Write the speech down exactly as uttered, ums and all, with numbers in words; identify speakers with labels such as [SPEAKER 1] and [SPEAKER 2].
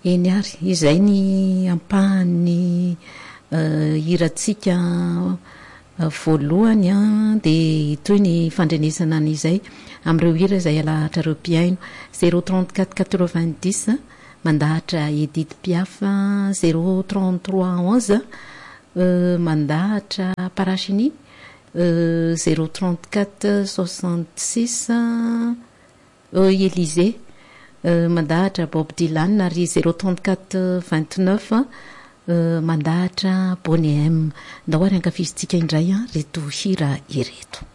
[SPEAKER 1] eny ary izay ny ampahany uh, hiratsika uh, voalohany a de toy ny fandrenesana an'izay am'ireo hira izay alahatrareo mpiaino zéro trente-quatre quatre-vingt-dix mandahatra Edith Piaf, zéro trente-trois onze uh, mandahatra Parachini, uh, zéro trente-quatre soixante-six uh, Élysée, uh, mandahatra Bob Dylan, ary zéro trente-quatre vingt-neuf uh, mandahatra Boney M. Ndao ary ankafizitsika indray a reto hira ireto.